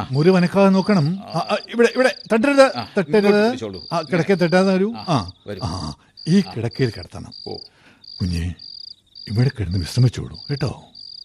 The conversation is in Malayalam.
മുറി വനക്കാതെ നോക്കണം. ഇവിടെ ഇവിടെ തട്ടരുത്, തട്ടരുത്. കിടക്കയിൽ തട്ടാതെ വരൂ. ഈ കിടക്കയിൽ കിടത്തണം. കുഞ്ഞെ ഇവിടെ കിടന്ന് വിശ്രമിച്ചോളൂ കേട്ടോ.